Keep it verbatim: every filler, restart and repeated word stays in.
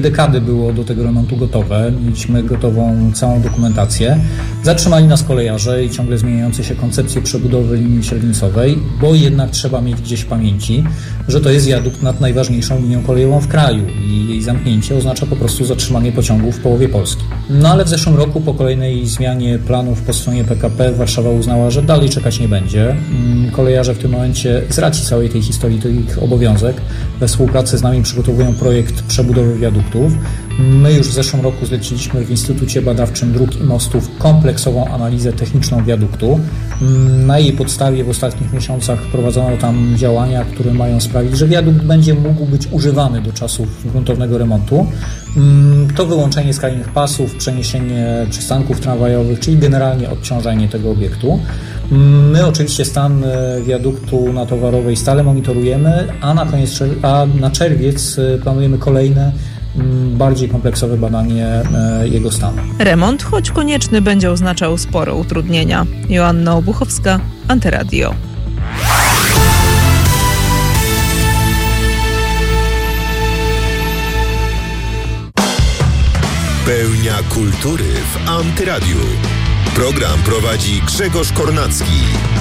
Dekady było do tego remontu gotowe, mieliśmy gotową całą dokumentację. Zatrzymali nas kolejarze i ciągle zmieniające się koncepcje przebudowy linii średnicowej, bo jednak trzeba mieć gdzieś w pamięci, że to jest wiadukt nad najważniejszą linią kolejową w kraju i jej zamknięcie oznacza po prostu zatrzymanie pociągów w połowie Polski. No ale w zeszłym roku po kolejnej zmianie planów po stronie P K P Warszawa uznała, że dalej czekać nie będzie. Kolejarze w tym momencie z racji całej tej historii to ich obowiązek. We współpracy z nami przygotowują projekt przebudowy wiaduktów. My już w zeszłym roku zleciliśmy w Instytucie Badawczym Dróg i Mostów kompleksową analizę techniczną wiaduktu. Na jej podstawie w ostatnich miesiącach prowadzono tam działania, które mają sprawić, że wiadukt będzie mógł być używany do czasów gruntownego remontu. To wyłączenie skrajnych pasów, przeniesienie przystanków tramwajowych, czyli generalnie odciążenie tego obiektu. My oczywiście stan wiaduktu na Towarowej stale monitorujemy, a na koniec, a na czerwiec planujemy kolejne bardziej kompleksowe badanie jego stanu. Remont, choć konieczny, będzie oznaczał spore utrudnienia. Joanna Obuchowska, Antyradio. Pełnia kultury w Antyradiu. Program prowadzi Grzegorz Kornacki.